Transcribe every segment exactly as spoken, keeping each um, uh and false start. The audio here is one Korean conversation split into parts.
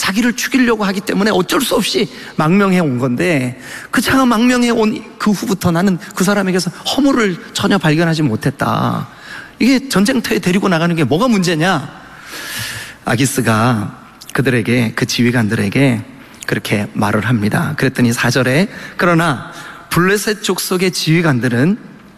자기를 죽이려고 하기 때문에 어쩔 수 없이 망명해 온 건데, 그 자가 망명해 온 그 후부터 나는 그 사람에게서 허물을 전혀 발견하지 못했다. 이게 전쟁터에 데리고 나가는 게 뭐가 문제냐? 아기스가 그들에게, 그 지휘관들에게 그렇게 말을 합니다. 그랬더니 사 절에 그러나 블레셋 족속의 지휘관들은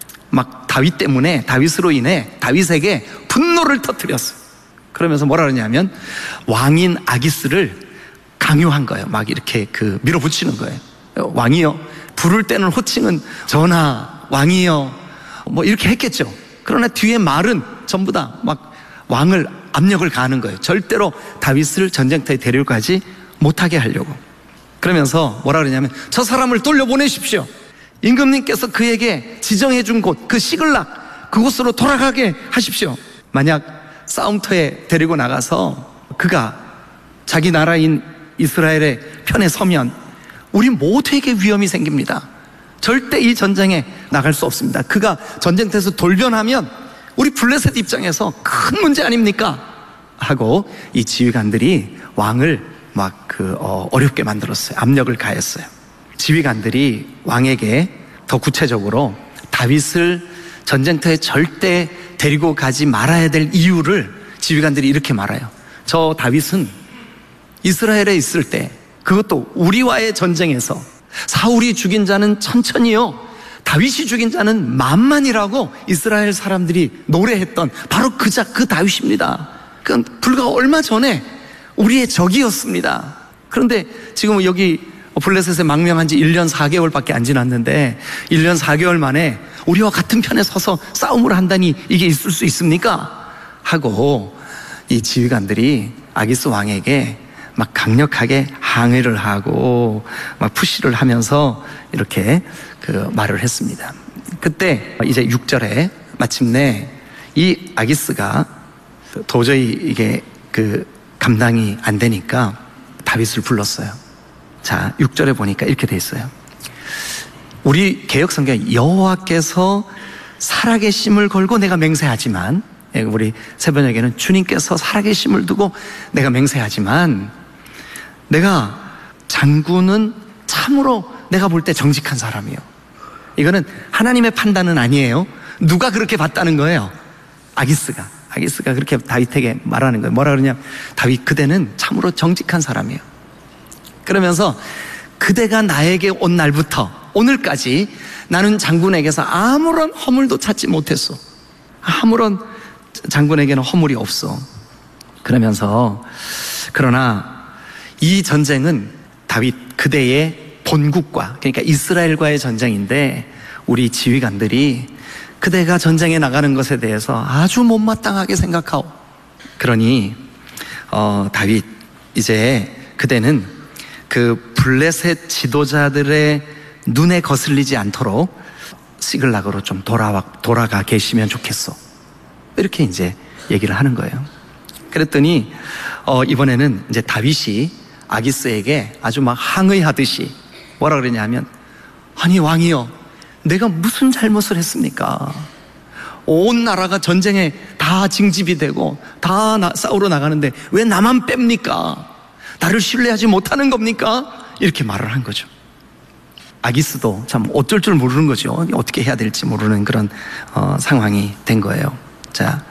막 다윗 때문에, 다윗으로 인해 다윗에게 분노를 터뜨렸어요. 그러면서 뭐라 그러냐면 왕인 아기스를 강요한 거예요. 막 이렇게 그 밀어붙이는 거예요. 왕이여, 부를 때는 호칭은 전하, 왕이여 뭐 이렇게 했겠죠. 그러나 뒤에 말은 전부 다 막 왕을 압력을 가하는 거예요. 절대로 다윗을 전쟁터에 데려가지 못하게 하려고. 그러면서 뭐라 그러냐면 저 사람을 돌려보내십시오. 임금님께서 그에게 지정해 준 곳, 그 시글락, 그곳으로 돌아가게 하십시오. 만약 싸움터에 데리고 나가서 그가 자기 나라인 이스라엘의 편에 서면 우리 모두에게 위험이 생깁니다. 절대 이 전쟁에 나갈 수 없습니다. 그가 전쟁터에서 돌변하면 우리 블레셋 입장에서 큰 문제 아닙니까? 하고 이 지휘관들이 왕을 막 그 어, 어렵게 만들었어요. 압력을 가했어요. 지휘관들이 왕에게 더 구체적으로 다윗을 전쟁터에 절대 데리고 가지 말아야 될 이유를 지휘관들이 이렇게 말해요. 저 다윗은 이스라엘에 있을 때, 그것도 우리와의 전쟁에서 사울이 죽인 자는 천천히요, 다윗이 죽인 자는 만만이라고 이스라엘 사람들이 노래했던 바로 그 자, 그 다윗입니다. 그건 불과 얼마 전에 우리의 적이었습니다. 그런데 지금 여기 블레셋에 망명한 지 일 년 사 개월밖에 안 지났는데 일 년 사 개월 만에 우리와 같은 편에 서서 싸움을 한다니 이게 있을 수 있습니까? 하고 이 지휘관들이 아기스 왕에게 막 강력하게 항의를 하고 막 푸시를 하면서 이렇게 그 말을 했습니다. 그때 이제 육 절에 마침내 이 아기스가 도저히 이게 그 감당이 안 되니까 다윗을 불렀어요. 자, 육 절에 보니까 이렇게 돼 있어요. 우리 개역 성경에 여호와께서 살아계심을 걸고 내가 맹세하지만, 우리 새번역에는 주님께서 살아계심을 두고 내가 맹세하지만, 내가 장군은 참으로 내가 볼 때 정직한 사람이요. 이거는 하나님의 판단은 아니에요. 누가 그렇게 봤다는 거예요? 아기스가. 아기스가 그렇게 다윗에게 말하는 거예요. 뭐라 그러냐? 다윗, 그대는 참으로 정직한 사람이에요. 그러면서 그대가 나에게 온 날부터 오늘까지 나는 장군에게서 아무런 허물도 찾지 못했어. 아무런 장군에게는 허물이 없어. 그러면서 그러나 이 전쟁은 다윗 그대의 본국과, 그러니까 이스라엘과의 전쟁인데 우리 지휘관들이 그대가 전쟁에 나가는 것에 대해서 아주 못마땅하게 생각하오. 그러니 어, 다윗, 이제 그대는 그 블레셋 지도자들의 눈에 거슬리지 않도록 시글락으로 좀 돌아와, 돌아가 계시면 좋겠어. 이렇게 이제 얘기를 하는 거예요. 그랬더니 어, 이번에는 이제 다윗이 아기스에게 아주 막 항의하듯이 뭐라 그러냐면, 아니 왕이여, 내가 무슨 잘못을 했습니까? 온 나라가 전쟁에 다 징집이 되고 다 나, 싸우러 나가는데 왜 나만 뺍니까? 나를 신뢰하지 못하는 겁니까? 이렇게 말을 한 거죠. 아기스도 참 어쩔 줄 모르는 거죠. 어떻게 해야 될지 모르는 그런 어, 상황이 된 거예요. 자,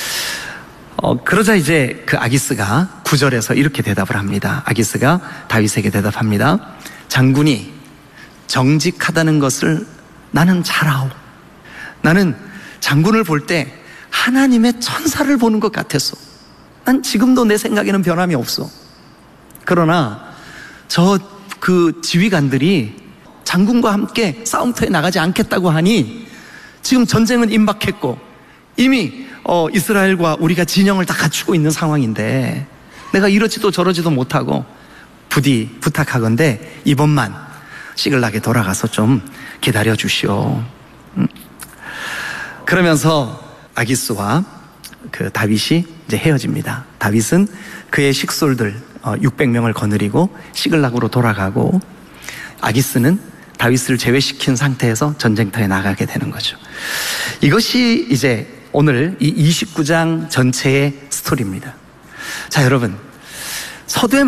어, 그러자 이제 그 아기스가 구 절에서 이렇게 대답을 합니다. 아기스가 다윗에게 대답합니다. 장군이 정직하다는 것을 나는 잘 아오. 나는 장군을 볼 때 하나님의 천사를 보는 것 같았어. 난 지금도 내 생각에는 변함이 없어. 그러나 저 그 지휘관들이 장군과 함께 싸움터에 나가지 않겠다고 하니 지금 전쟁은 임박했고 이미 어, 이스라엘과 우리가 진영을 다 갖추고 있는 상황인데 내가 이러지도 저러지도 못하고 부디 부탁하건대 이번만 시글락에 돌아가서 좀 기다려 주시오. 음. 그러면서 아기스와 그 다윗이 이제 헤어집니다. 다윗은 그의 식솔들 육백 명을 거느리고 시글락으로 돌아가고 아기스는 다윗을 제외시킨 상태에서 전쟁터에 나가게 되는 거죠. 이것이 이제 오늘 이 이십구 장 전체의 스토리입니다. 자, 여러분, 서두에